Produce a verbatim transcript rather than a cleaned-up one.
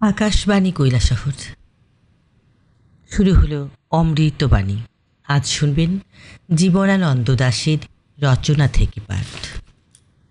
আকাশবাণী কৈলাসহর শুরু হলো অমৃতবাণী। আজ শুনবেন জীবনানন্দ দাশের রচনা থেকে পাঠ।